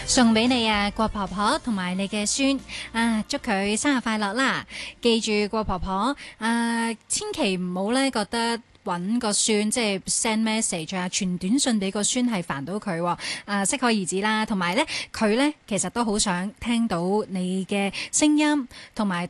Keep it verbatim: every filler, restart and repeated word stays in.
送俾你啊，郭婆婆同埋你嘅孫啊，祝佢生日快樂啦！記住郭婆婆啊，千祈唔好咧覺得揾個孫即係 send message 啊，傳短信俾個孫係煩到佢喎。啊，適可而止啦。同埋咧，佢咧其實都好想聽到你嘅聲音，同埋